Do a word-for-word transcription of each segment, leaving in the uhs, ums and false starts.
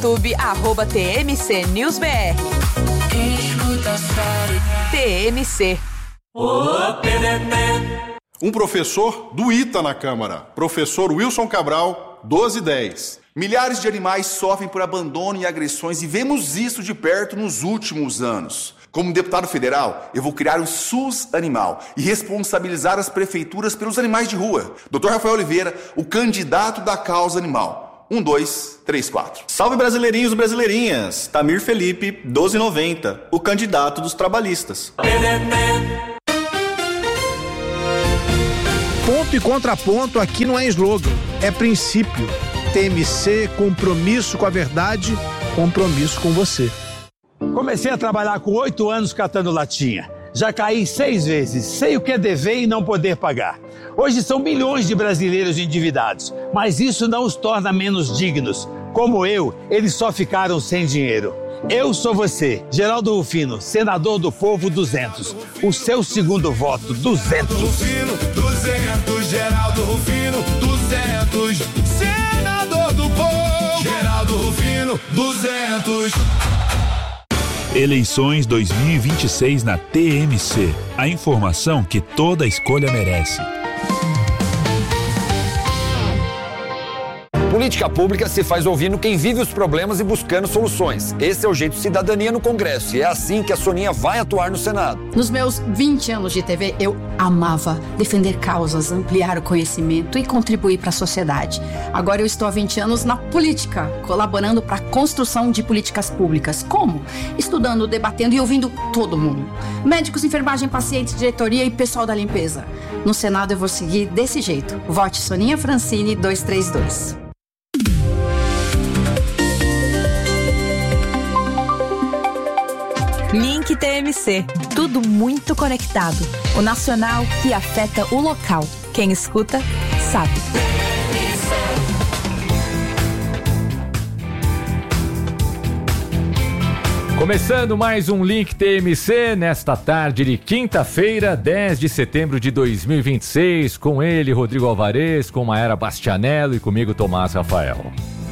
YouTube, arroba T M C News B R. T M C. Um professor do I T A na Câmara, professor Wilson Cabral, doze e dez. Milhares de animais sofrem por abandono e agressões e vemos isso de perto nos últimos anos. Como deputado federal, eu vou criar o SUS Animal e responsabilizar as prefeituras pelos animais de rua. doutor Rafael Oliveira, o candidato da causa animal. Um, dois, três, quatro. Salve brasileirinhos e brasileirinhas. Tamir Felipe, doze e noventa, o candidato dos trabalhistas. Ponto e contraponto aqui não é slogan, é princípio. T M C, compromisso com a verdade, compromisso com você. Comecei a trabalhar com oito anos catando latinha. Já caí seis vezes, sei o que é dever e não poder pagar. Hoje são milhões de brasileiros endividados, mas isso não os torna menos dignos. Como eu, eles só ficaram sem dinheiro. Eu sou você, Geraldo Rufino, senador do povo duzentos. O seu segundo voto, duzentos. Rufino, duzentos, Geraldo Rufino, duzentos. Senador do povo, Geraldo Rufino, duzentos. Eleições dois mil e vinte e seis na T M C. A informação que toda escolha merece. Política pública se faz ouvindo quem vive os problemas e buscando soluções. Esse é o jeito de cidadania no Congresso e é assim que a Soninha vai atuar no Senado. Nos meus vinte anos de T V, eu amava defender causas, ampliar o conhecimento e contribuir para a sociedade. Agora eu estou há vinte anos na política, colaborando para a construção de políticas públicas. Como? Estudando, debatendo e ouvindo todo mundo. Médicos, enfermagem, pacientes, diretoria e pessoal da limpeza. No Senado eu vou seguir desse jeito. Vote Soninha Francini dois três dois. Link T M C. Tudo muito conectado. O nacional que afeta o local. Quem escuta, sabe. Começando mais um Link T M C nesta tarde de quinta-feira, dez de setembro de dois mil e vinte e seis, com ele, Rodrigo Alvarez, com Maera Bastianello e comigo, Tomás Rafael.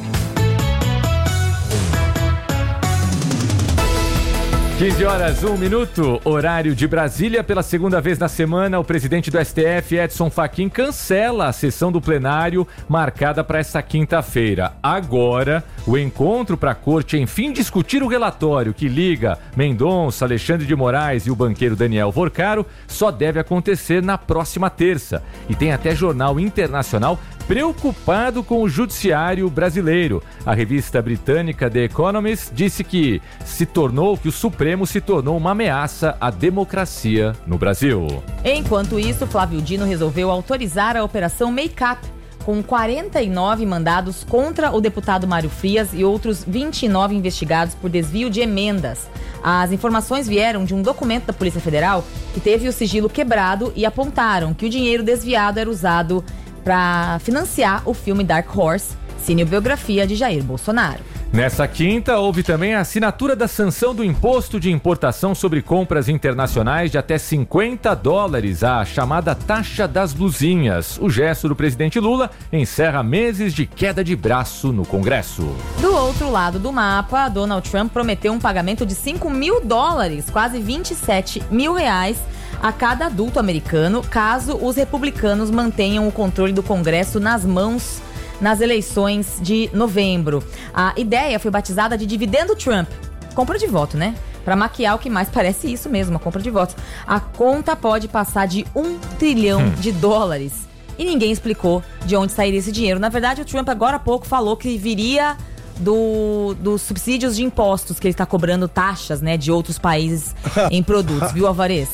quinze horas, um minuto, horário de Brasília. Pela segunda vez na semana, o presidente do S T F, Edson Fachin, cancela a sessão do plenário marcada para esta quinta-feira. Agora, o encontro para a corte, enfim, discutir o relatório que liga Mendonça, Alexandre de Moraes e o banqueiro Daniel Vorcaro só deve acontecer na próxima terça. E tem até jornal internacional preocupado com o judiciário brasileiro. A revista britânica The Economist disse que se tornou, que o Supremo se tornou uma ameaça à democracia no Brasil. Enquanto isso, Flávio Dino resolveu autorizar a Operação Make-up, com quarenta e nove mandados contra o deputado Mário Frias e outros vinte e nove investigados por desvio de emendas. As informações vieram de um documento da Polícia Federal que teve o sigilo quebrado e apontaram que o dinheiro desviado era usado para financiar o filme Dark Horse, cinebiografia de Jair Bolsonaro. Nessa quinta, houve também a assinatura da sanção do imposto de importação sobre compras internacionais de até cinquenta dólares, a chamada taxa das blusinhas. O gesto do presidente Lula encerra meses de queda de braço no Congresso. Do outro lado do mapa, Donald Trump prometeu um pagamento de cinco mil dólares, quase vinte e sete mil reais, a cada adulto americano, caso os republicanos mantenham o controle do Congresso nas mãos nas eleições de novembro. A ideia foi batizada de dividendo Trump. Compra de voto, né? Para maquiar o que mais parece isso mesmo, a compra de votos. A conta pode passar de um trilhão hum. de dólares. E ninguém explicou de onde sairia esse dinheiro. Na verdade, o Trump agora há pouco falou que viria do, dos subsídios de impostos, que ele está cobrando taxas, né, de outros países em produtos. Viu, Alvarez?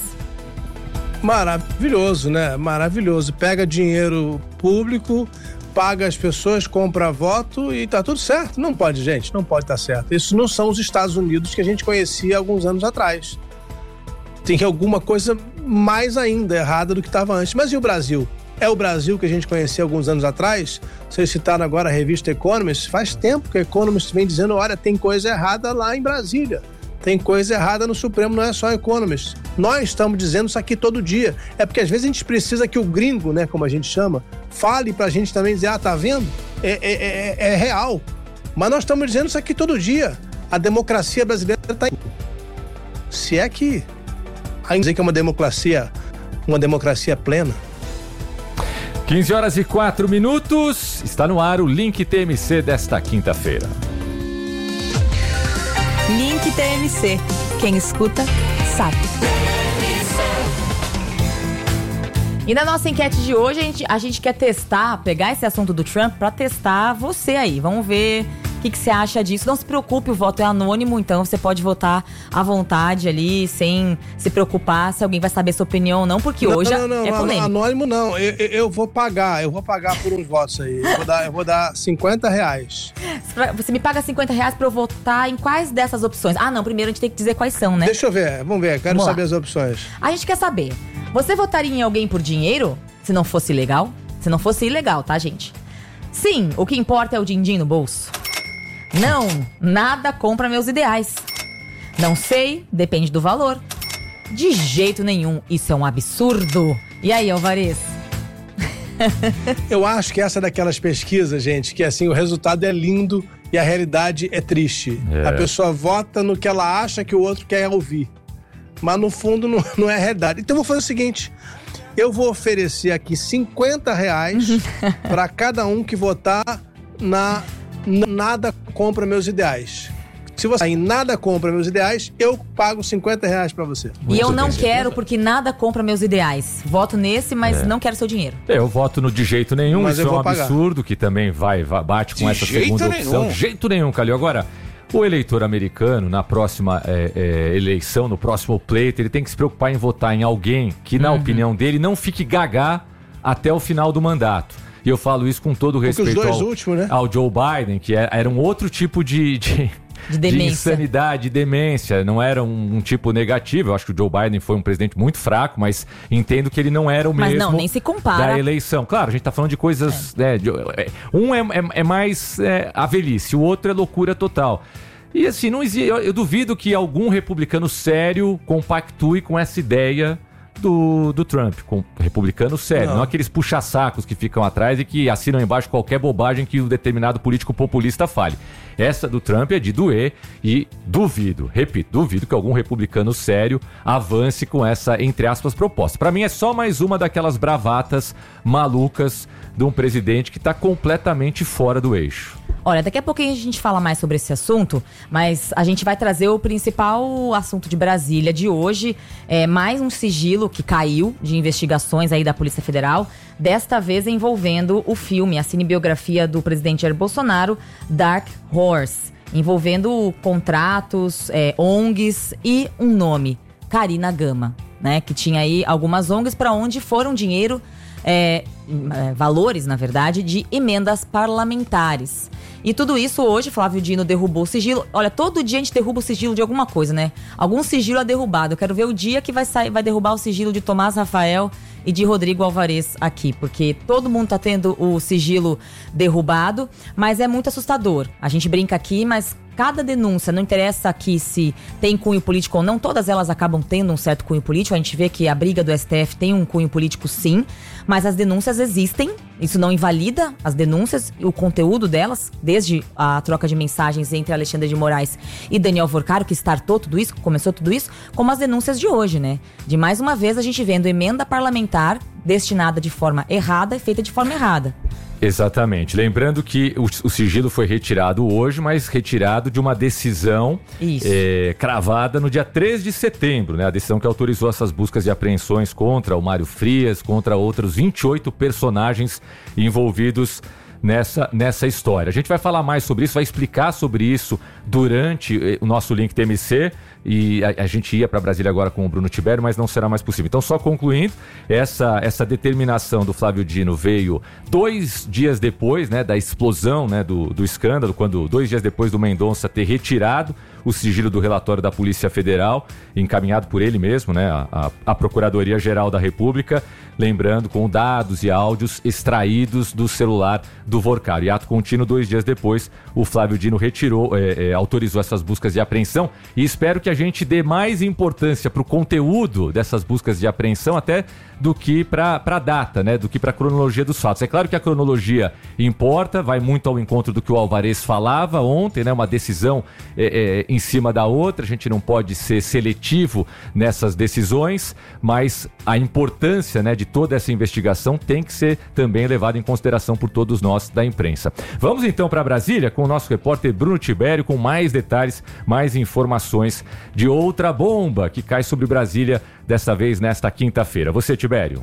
Maravilhoso, né? Maravilhoso. Pega dinheiro público, paga as pessoas, compra voto e tá tudo certo. Não pode, gente, não pode estar certo. Isso não são os Estados Unidos que a gente conhecia alguns anos atrás. Tem alguma coisa mais ainda errada do que estava antes. Mas e o Brasil? É o Brasil que a gente conhecia alguns anos atrás? Vocês citaram agora a revista Economist. Faz tempo que a Economist vem dizendo, olha, tem coisa errada lá em Brasília. Tem coisa errada no Supremo, não é só Economist. Nós estamos dizendo isso aqui todo dia. É porque às vezes a gente precisa que o gringo, né, como a gente chama, fale pra gente também dizer, ah, tá vendo? É, é, é, é real. Mas nós estamos dizendo isso aqui todo dia. A democracia brasileira está... Se é que... Ainda dizer que é uma democracia, uma democracia plena. quinze horas e quatro minutos. Está no ar o Link T M C desta quinta-feira. Link T M C. Quem escuta, sabe. E na nossa enquete de hoje, a gente, a gente quer testar, pegar esse assunto do Trump pra testar você aí. Vamos ver o que, que você acha disso. Não se preocupe, o voto é anônimo, então você pode votar à vontade ali, sem se preocupar se alguém vai saber sua opinião ou não, porque não, hoje não, não, é polêmico. Anônimo não, eu, eu, eu vou pagar, eu vou pagar por uns votos aí. Eu vou dar, eu vou dar cinquenta reais. Você me paga cinquenta reais pra eu votar em quais dessas opções? Ah, não, primeiro a gente tem que dizer quais são, né? Deixa eu ver, vamos ver, quero Vamos saber lá. as opções. A gente quer saber, você votaria em alguém por dinheiro, se não fosse legal? Se não fosse ilegal, tá, gente? Sim, o que importa é o din-din no bolso. Não, nada compra meus ideais. Não sei, depende do valor. De jeito nenhum, isso é um absurdo. E aí, Alvarez? Eu acho que essa é daquelas pesquisas, gente, que assim, o resultado é lindo e a realidade é triste. É. A pessoa vota no que ela acha que o outro quer ouvir. Mas no fundo não, não é a realidade. Então eu vou fazer o seguinte, eu vou oferecer aqui cinquenta reais para cada um que votar na Nada Compra Meus Ideais. Se você em Nada Compra Meus Ideais, eu pago cinquenta reais pra você. E eu não bem. quero, porque nada compra meus ideais. Voto nesse, mas É. não quero seu dinheiro. Eu voto no de jeito nenhum, Mas isso eu é um vou pagar. absurdo, que também vai, vai bate com De essa jeito segunda nenhum. opção. De jeito nenhum, Calil. Agora, o eleitor americano, na próxima é, é, eleição, no próximo pleito, ele tem que se preocupar em votar em alguém que, na Uhum. opinião dele, não fique gagá até o final do mandato. E eu falo isso com todo o Porque os respeito dois ao, últimos, né? ao Joe Biden, que era, era um outro tipo de... de... De demência. de insanidade, de demência, não era um, um tipo negativo. Eu acho que o Joe Biden foi um presidente muito fraco, mas entendo que ele não era o Mas mesmo não, nem se compara. da eleição. Claro, a gente tá falando de coisas... né, de- é, um é, é- é mais é, a velhice, o outro é loucura total. E assim, não existe, eu, eu duvido que algum republicano sério compactue com essa ideia do, do Trump, com republicano sério, não, Não. aqueles puxa-sacos que ficam atrás e que assinam embaixo qualquer bobagem que um determinado político populista fale. Essa do Trump é de doer e duvido, repito, duvido que algum republicano sério avance com essa, entre aspas, proposta. Pra mim é só mais uma daquelas bravatas malucas de um presidente que tá completamente fora do eixo. Olha, daqui a pouquinho a gente fala mais sobre esse assunto, mas a gente vai trazer o principal assunto de Brasília de hoje. É mais um sigilo que caiu de investigações aí da Polícia Federal, desta vez envolvendo o filme, a cinebiografia do presidente Jair Bolsonaro, Dark Horse, envolvendo contratos, é, O N Gs e um nome, Karina Gama, né? Que tinha aí algumas O N Gs para onde foram dinheiro, é, é, valores, na verdade, de emendas parlamentares. E tudo isso hoje, Flávio Dino derrubou o sigilo. Olha, todo dia a gente derruba o sigilo de alguma coisa, né? Algum sigilo é derrubado. Eu quero ver o dia que vai, sair, vai derrubar o sigilo de Tomás Rafael e de Rodrigo Alvarez aqui. Porque todo mundo tá tendo o sigilo derrubado, mas é muito assustador. A gente brinca aqui, mas cada denúncia, não interessa aqui se tem cunho político ou não, todas elas acabam tendo um certo cunho político. A gente vê que a briga do S T F tem um cunho político, sim, mas as denúncias existem. Isso não invalida as denúncias e o conteúdo delas, desde a troca de mensagens entre Alexandre de Moraes e Daniel Vorcaro, que startou tudo isso, que começou tudo isso, como as denúncias de hoje, né? De mais uma vez a gente vendo emenda parlamentar destinada de forma errada e feita de forma errada. Exatamente. Lembrando que o, o sigilo foi retirado hoje, mas retirado de uma decisão é, cravada no dia três de setembro, né? A decisão que autorizou essas buscas e apreensões contra o Mário Frias, contra outros vinte e oito personagens envolvidos nessa, nessa história. A gente vai falar mais sobre isso, vai explicar sobre isso durante eh, o nosso Link T M C. E a, a gente ia para Brasília agora com o Bruno Tibério, mas não será mais possível. Então, só concluindo, essa, essa determinação do Flávio Dino veio dois dias depois, né, da explosão, né, do, do escândalo, quando dois dias depois do Mendonça ter retirado o sigilo do relatório da Polícia Federal, encaminhado por ele mesmo, né, a, a, a Procuradoria-Geral da República, lembrando, com dados e áudios extraídos do celular do Vorcaro. E ato contínuo, dois dias depois, o Flávio Dino retirou, é, é, autorizou essas buscas de apreensão, e espero que a gente dê mais importância para o conteúdo dessas buscas de apreensão até do que para a data, né, do que para a cronologia dos fatos. É claro que a cronologia importa, vai muito ao encontro do que o Alvarez falava ontem, né, uma decisão é, é, em cima da outra, a gente não pode ser seletivo nessas decisões, mas a importância, né, de toda essa investigação tem que ser também levada em consideração por todos nós da imprensa. Vamos então para Brasília com o nosso repórter Bruno Tibério com mais detalhes, mais informações de outra bomba que cai sobre Brasília, dessa vez nesta quinta-feira. Você, Tibério.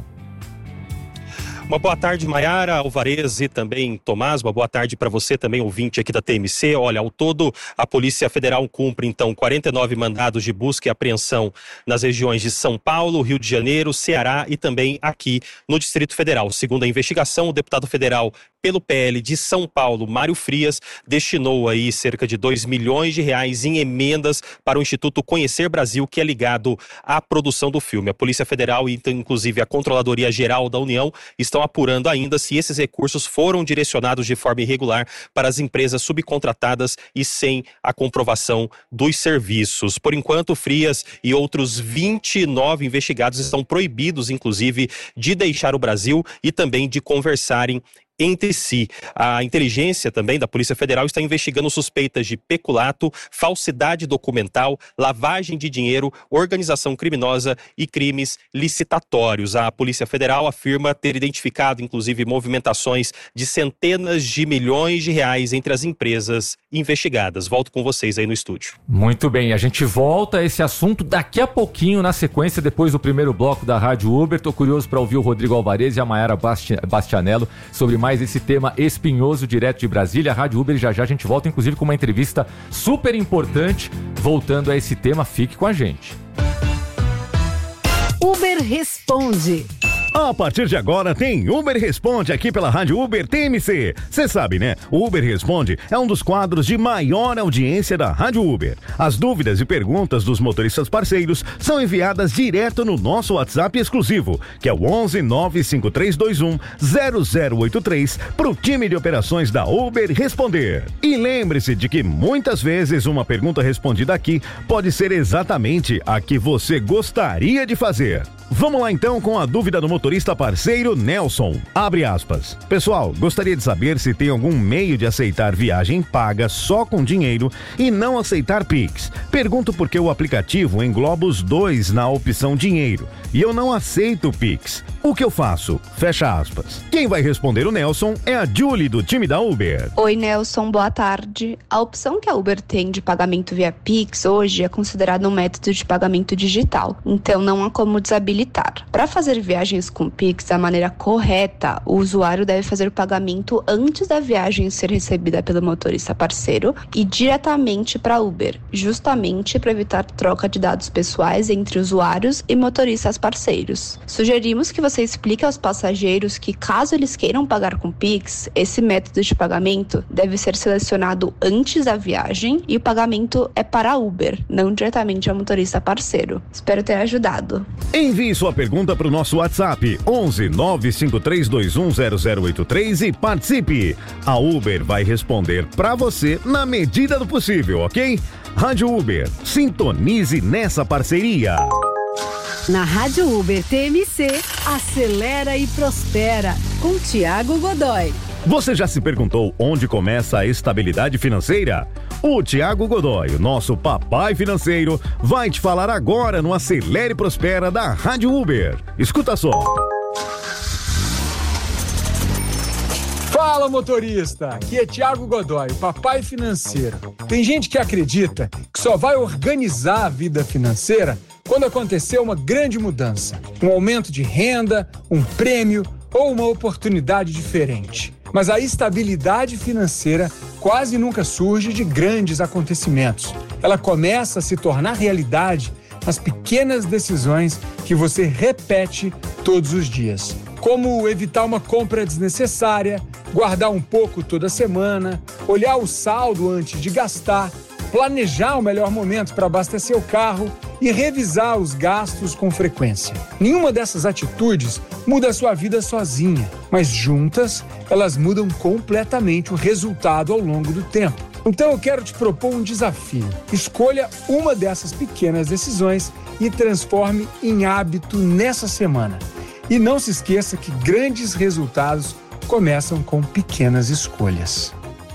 Uma boa tarde, Maiara, Alvarez e também Tomás. Uma boa tarde para você também, ouvinte aqui da T M C. Olha, ao todo, a Polícia Federal cumpre, então, quarenta e nove mandados de busca e apreensão nas regiões de São Paulo, Rio de Janeiro, Ceará e também aqui no Distrito Federal. Segundo a investigação, o deputado federal pelo P L de São Paulo, Mário Frias, destinou aí cerca de dois milhões de reais em emendas para o Instituto Conhecer Brasil, que é ligado à produção do filme. A Polícia Federal e, inclusive, a Controladoria Geral da União estão apurando ainda se esses recursos foram direcionados de forma irregular para as empresas subcontratadas e sem a comprovação dos serviços. Por enquanto, Frias e outros vinte e nove investigados estão proibidos, inclusive, de deixar o Brasil e também de conversarem entre si. A inteligência também da Polícia Federal está investigando suspeitas de peculato, falsidade documental, lavagem de dinheiro, organização criminosa e crimes licitatórios. A Polícia Federal afirma ter identificado, inclusive, movimentações de centenas de milhões de reais entre as empresas investigadas. Volto com vocês aí no estúdio. Muito bem, a gente volta a esse assunto daqui a pouquinho, na sequência, depois do primeiro bloco da Rádio Uber. Tô curioso para ouvir o Rodrigo Alvarez e a Maiara Basti- Bastianello sobre mais esse tema espinhoso direto de Brasília. A Rádio Uber, já já a gente volta, inclusive, com uma entrevista super importante voltando a esse tema. Fique com a gente. Uber Responde. A partir de agora tem Uber Responde aqui pela Rádio Uber T M C. Você sabe, né? O Uber Responde é um dos quadros de maior audiência da Rádio Uber. As dúvidas e perguntas dos motoristas parceiros são enviadas direto no nosso WhatsApp exclusivo, que é o onze nove cinco três dois um zero zero oito três, para o time de operações da Uber responder. E lembre-se de que muitas vezes uma pergunta respondida aqui pode ser exatamente a que você gostaria de fazer. Vamos lá então com a dúvida do motorista parceiro Nelson. Abre aspas. Pessoal, gostaria de saber se tem algum meio de aceitar viagem paga só com dinheiro e não aceitar Pix. Pergunto porque o aplicativo engloba os dois na opção dinheiro e eu não aceito Pix. O que eu faço? Fecha aspas. Quem vai responder o Nelson é a Julie do time da Uber. Oi Nelson, boa tarde. A opção que a Uber tem de pagamento via Pix hoje é considerada um método de pagamento digital, então não há como desabilitar. Para fazer viagens com Pix da maneira correta, o usuário deve fazer o pagamento antes da viagem ser recebida pelo motorista parceiro e diretamente para a Uber, justamente para evitar troca de dados pessoais entre usuários e motoristas parceiros. Sugerimos que você explique aos passageiros que, caso eles queiram pagar com Pix, esse método de pagamento deve ser selecionado antes da viagem e o pagamento é para a Uber, não diretamente ao motorista parceiro. Espero ter ajudado. Envie sua pergunta para o nosso WhatsApp onze nove cinco três dois um zero zero oito três e participe. A Uber vai responder para você na medida do possível, ok? Rádio Uber, sintonize nessa parceria. Na Rádio Uber T M C, acelera e prospera com Tiago Godoy. Você já se perguntou onde começa a estabilidade financeira? O Tiago Godoy, nosso papai financeiro, vai te falar agora no Acelere e Prospera da Rádio Uber. Escuta só. Fala, motorista! Aqui é Tiago Godoy, o papai financeiro. Tem gente que acredita que só vai organizar a vida financeira quando acontecer uma grande mudança, um aumento de renda, um prêmio ou uma oportunidade diferente. Mas a estabilidade financeira quase nunca surge de grandes acontecimentos. Ela começa a se tornar realidade nas pequenas decisões que você repete todos os dias. Como evitar uma compra desnecessária, guardar um pouco toda semana, olhar o saldo antes de gastar, planejar o melhor momento para abastecer o carro e revisar os gastos com frequência. Nenhuma dessas atitudes muda a sua vida sozinha, mas juntas elas mudam completamente o resultado ao longo do tempo. Então eu quero te propor um desafio. Escolha uma dessas pequenas decisões e transforme em hábito nessa semana. E não se esqueça que grandes resultados começam com pequenas escolhas.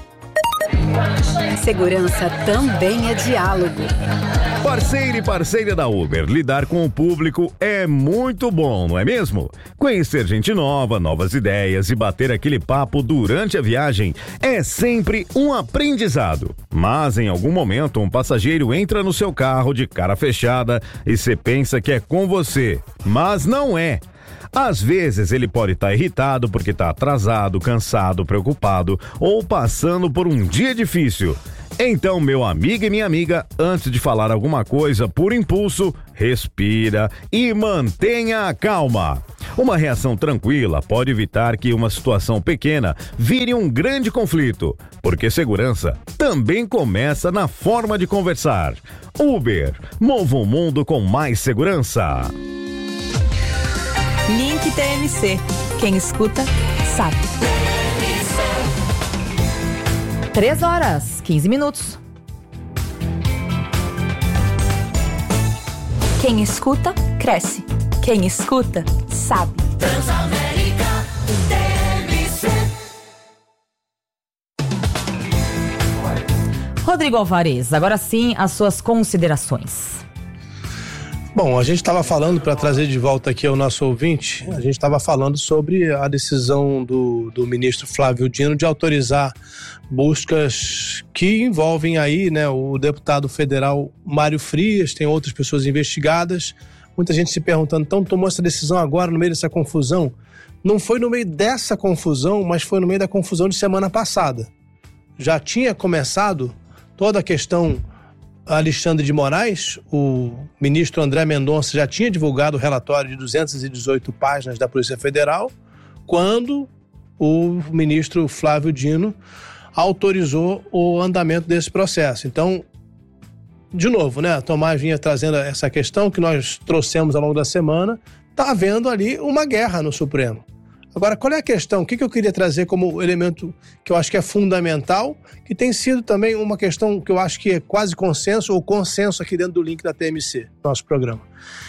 Segurança também é diálogo. Parceiro e parceira da Uber, lidar com o público é muito bom, não é mesmo? Conhecer gente nova, novas ideias e bater aquele papo durante a viagem é sempre um aprendizado. Mas em algum momento um passageiro entra no seu carro de cara fechada e você pensa que é com você, mas não é. Às vezes ele pode estar irritado porque está atrasado, cansado, preocupado ou passando por um dia difícil. Então, meu amigo e minha amiga, antes de falar alguma coisa por impulso, respira e mantenha a calma. Uma reação tranquila pode evitar que uma situação pequena vire um grande conflito, porque segurança também começa na forma de conversar. Uber, mova o mundo com mais segurança. Link T M C. Quem escuta, sabe. Três horas, quinze minutos. Quem escuta, cresce. Quem escuta, sabe. Transamérica T M C. Rodrigo Alvarez, agora sim as suas considerações. Bom, a gente estava falando, para trazer de volta aqui ao nosso ouvinte, a gente estava falando sobre a decisão do, do ministro Flávio Dino de autorizar buscas que envolvem aí, né, o deputado federal Mário Frias, tem outras pessoas investigadas. Muita gente se perguntando, então tomou essa decisão agora no meio dessa confusão? Não foi no meio dessa confusão, mas foi no meio da confusão de semana passada. Já tinha começado toda a questão Alexandre de Moraes, o ministro André Mendonça já tinha divulgado o relatório de duzentas e dezoito páginas da Polícia Federal, quando o ministro Flávio Dino autorizou o andamento desse processo. Então, de novo, né, a Tomás vinha trazendo essa questão que nós trouxemos ao longo da semana, está havendo ali uma guerra no Supremo. Agora, qual é a questão? O que eu queria trazer como elemento que eu acho que é fundamental, que tem sido também uma questão que eu acho que é quase consenso, ou consenso aqui dentro do link da T M C, nosso programa.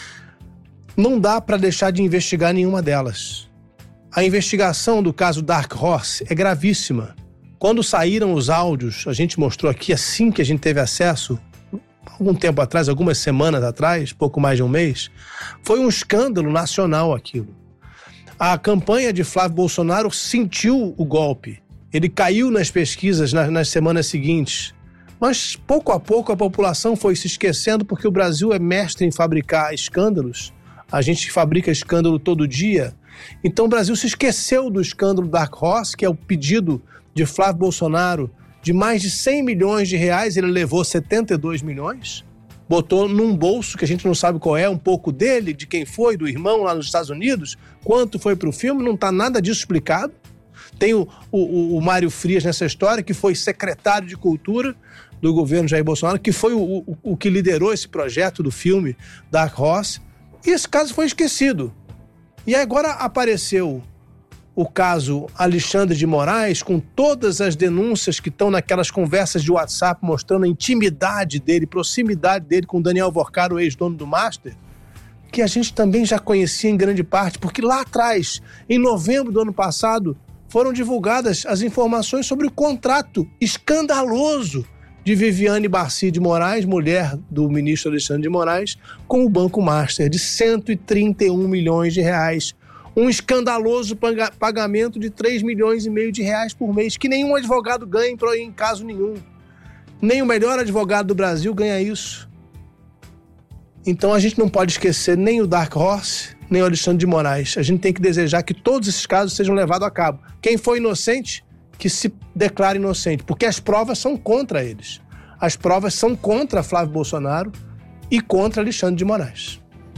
Não dá para deixar de investigar nenhuma delas. A investigação do caso Dark Horse é gravíssima. Quando saíram os áudios, a gente mostrou aqui assim que a gente teve acesso, algum tempo atrás, algumas semanas atrás, pouco mais de um mês, foi um escândalo nacional aquilo. A campanha de Flávio Bolsonaro sentiu o golpe. Ele caiu nas pesquisas nas, nas semanas seguintes. Mas, pouco a pouco, a população foi se esquecendo porque o Brasil é mestre em fabricar escândalos. A gente fabrica escândalo todo dia. Então, o Brasil se esqueceu do escândalo Dark Horse, que é o pedido de Flávio Bolsonaro de mais de cem milhões de reais. Ele levou setenta e dois milhões. Botou num bolso que a gente não sabe qual é, um pouco dele, de quem foi, do irmão lá nos Estados Unidos, quanto foi pro filme, não tá nada disso explicado. Tem o, o, o Mário Frias nessa história, que foi secretário de Cultura do governo Jair Bolsonaro, que foi o, o, o que liderou esse projeto do filme Dark Horse, e esse caso foi esquecido. E agora apareceu o caso Alexandre de Moraes, com todas as denúncias que estão naquelas conversas de WhatsApp mostrando a intimidade dele, proximidade dele com Daniel Vorcaro, o ex-dono do Master, que a gente também já conhecia em grande parte, porque lá atrás, em novembro do ano passado, foram divulgadas as informações sobre o contrato escandaloso de Viviane Barci de Moraes, mulher do ministro Alexandre de Moraes, com o Banco Master, de cento e trinta e um milhões de reais. Um escandaloso pagamento de três milhões e meio de reais por mês, que nenhum advogado ganha em caso nenhum. Nem o melhor advogado do Brasil ganha isso. Então a gente não pode esquecer nem o Dark Horse, nem o Alexandre de Moraes. A gente tem que desejar que todos esses casos sejam levados a cabo. Quem foi inocente, que se declare inocente, porque as provas são contra eles. As provas são contra Flávio Bolsonaro e contra Alexandre de Moraes.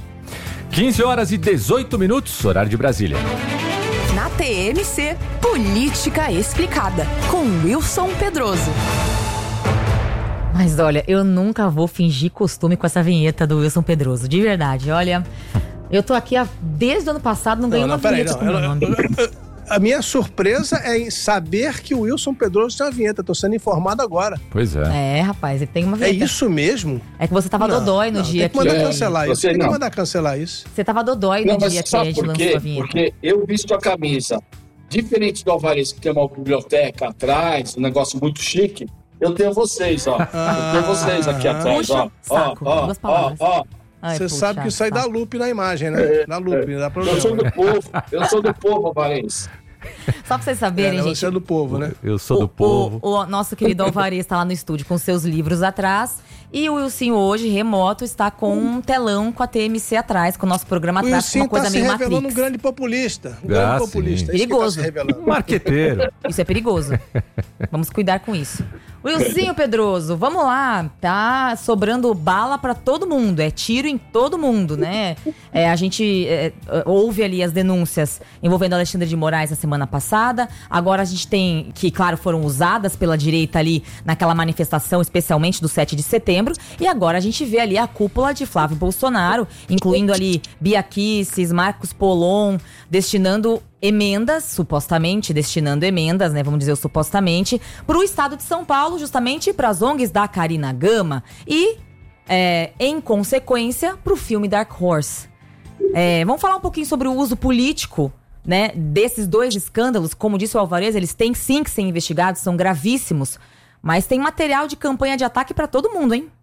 quinze horas e dezoito minutos, horário de Brasília. Na T M C, Política Explicada, com Wilson Pedroso. Mas olha, eu nunca vou fingir costume com essa vinheta do Wilson Pedroso. De verdade, olha. Eu tô aqui há, desde o ano passado, não ganhei uma vinheta com o meu nome. A minha surpresa é em saber que o Wilson Pedroso tem uma vinheta. Tô sendo informado agora. Pois é. É, rapaz, ele tem uma vinheta. É isso mesmo? É que você tava Não, dodói no não, dia tem que mandar que... cancelar isso. Você Tem que não. mandar cancelar isso. Você tava dodói no Não, mas dia que a sabe gente por lançou quê? a vinheta. Porque eu visto a camisa. Diferente do Alvarez, que tem uma biblioteca atrás, um negócio muito chique, eu tenho vocês, ó. Eu tenho vocês aqui atrás, ó. Ó, ó, ó, ó. Você sabe que isso aí dá loop na imagem, né? É, Dá loop, é. dá problema. Eu sou do povo, eu sou do povo, Alvarez. Só pra vocês saberem, É, gente. você é do povo, né? Eu sou do povo. O, o nosso querido Alvarez tá lá no estúdio com seus livros atrás. E o Wilson hoje, remoto, está com um telão com a T M C atrás, com o nosso programa O atrás, com uma Wilson coisa tá se meio revelando Matrix. um grande populista. Um Ah, grande sim. populista. É isso que Perigoso. tá se revelando. Marqueteiro. Isso é perigoso. Vamos cuidar com isso. Wilson Pedroso, vamos lá. Tá sobrando bala pra todo mundo. É tiro em todo mundo, né? É, a gente é, ouve ali as denúncias envolvendo Alexandre de Moraes na semana passada. Agora a gente tem, que claro, foram usadas pela direita ali naquela manifestação, especialmente do sete de setembro. E agora a gente vê ali a cúpula de Flávio Bolsonaro, incluindo ali Bia Kicis, Marcos Polon, destinando emendas, supostamente destinando emendas, né, vamos dizer o supostamente, para o estado de São Paulo, justamente para as O N Gs da Karina Gama e, é, em consequência, para o filme Dark Horse. É, vamos falar um pouquinho sobre o uso político, né, desses dois escândalos. Como disse o Alvarez, eles têm sim que ser investigados, são gravíssimos, mas tem material de campanha de ataque para todo mundo, hein?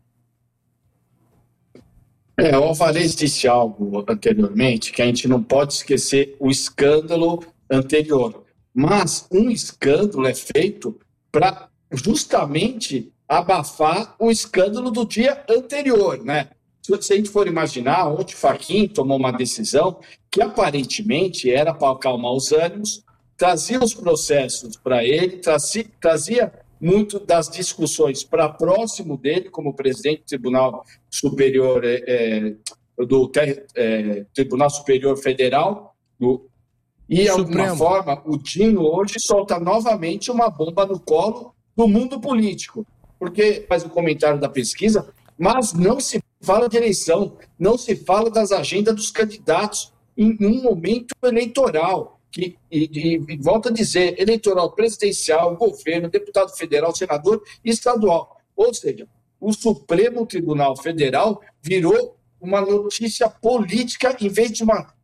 É, o Alvarez disse algo anteriormente, que a gente não pode esquecer o escândalo anterior. Mas um escândalo é feito para justamente abafar o escândalo do dia anterior, né? Se a gente for imaginar, ontem o Fachin tomou uma decisão que aparentemente era para acalmar os ânimos, trazia os processos para ele, trazia, trazia muito das discussões para próximo dele, como presidente do Tribunal Superior, é, é, do é, Tribunal Superior Federal, do, e de alguma forma o Dino hoje solta novamente uma bomba no colo do mundo político, porque faz o comentário da pesquisa, mas não se fala de eleição, não se fala das agendas dos candidatos em um momento eleitoral. Que, e, e, e volto a dizer, eleitoral presidencial, governo, deputado federal, senador e estadual. Ou seja, o Supremo Tribunal Federal virou uma notícia política em vez de uma